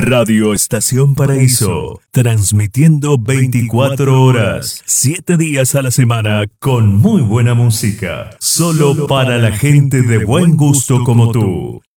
Radio Estación Paraíso, transmitiendo 24 horas, 7 días a la semana con muy buena música, solo para la gente de buen gusto como tú.